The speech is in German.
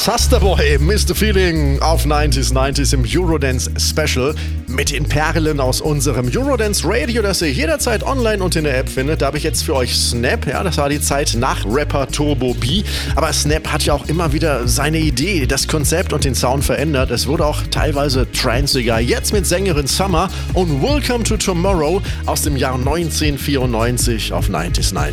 Suster Boy, Mr. Feeling auf 90s im Eurodance Special mit den Perlen aus unserem Eurodance Radio, das ihr jederzeit online und in der App findet. Da habe ich jetzt für euch Snap, ja, das war die Zeit nach Rapper Turbo B. Aber Snap hat ja auch immer wieder seine Idee, das Konzept und den Sound verändert. Es wurde auch teilweise transiger. Jetzt mit Sängerin Summer und Welcome to Tomorrow aus dem Jahr 1994 auf 90s.